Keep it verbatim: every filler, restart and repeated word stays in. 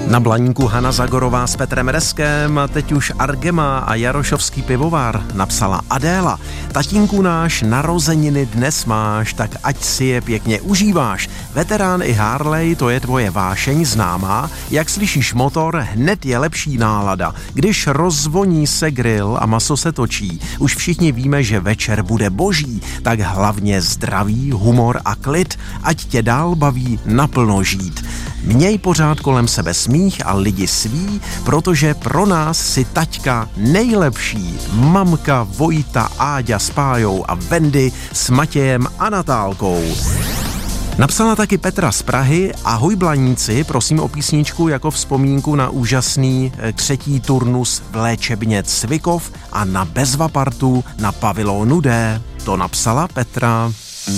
Na Blaníku Hana Zagorová s Petrem Reskem, teď už Argema a Jarošovský pivovar, napsala Adéla. Tatínku náš, narozeniny dnes máš, tak ať si je pěkně užíváš. Veterán i Harley, to je tvoje vášeň známá. Jak slyšíš motor, hned je lepší nálada. Když rozvoní se grill a maso se točí, už všichni víme, že večer bude boží. Tak hlavně zdraví, humor a klid, ať tě dál baví naplno žít. Měj pořád kolem sebe smích a lidi sví, protože pro nás si taťka nejlepší. Mamka, Vojta, Áďa s Pájou a Wendy s Matějem a Natálkou. Napsala taky Petra z Prahy. Ahoj Blaníci, prosím o písničku jako vzpomínku na úžasný třetí turnus v léčebně Cvikov a na Bezvapartu na pavilonu D. To napsala Petra.